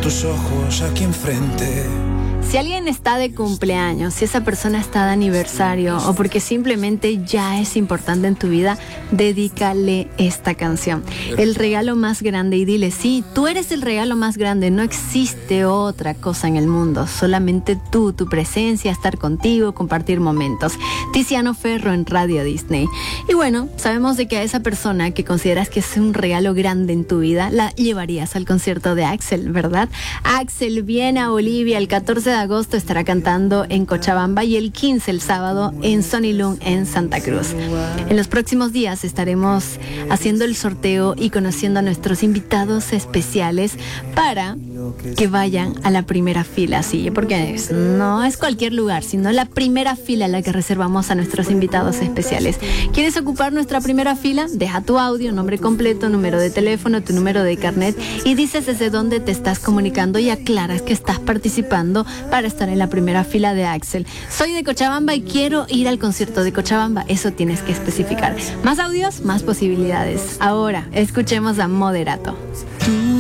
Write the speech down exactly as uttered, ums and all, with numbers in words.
tus ojos aquí enfrente. Si alguien está de cumpleaños, si esa persona está de aniversario o porque simplemente ya es importante en tu vida, dedícale esta canción. El regalo más grande, y dile, sí, tú eres el regalo más grande, no existe otra cosa en el mundo, solamente tú, tu presencia, estar contigo, compartir momentos. Tiziano Ferro en Radio Disney. Y bueno, sabemos de que a esa persona que consideras que es un regalo grande en tu vida, la llevarías al concierto de Axel, ¿verdad? Axel viene a Bolivia el catorce de agosto, estará cantando en Cochabamba y el quince, el sábado, en Sonilún en Santa Cruz. En los próximos días estaremos haciendo el sorteo y conociendo a nuestros invitados especiales para que vayan a la primera fila, sí, porque es, no es cualquier lugar, sino la primera fila a la que reservamos a nuestros invitados especiales. ¿Quieres ocupar nuestra primera fila? Deja tu audio, nombre completo, número de teléfono, tu número de carnet y dices desde dónde te estás comunicando y aclaras que estás participando para estar en la primera fila de Axel. Soy de Cochabamba y quiero ir al concierto de Cochabamba. Eso tienes que especificar. Más audios, más posibilidades. Ahora, escuchemos a Moderato.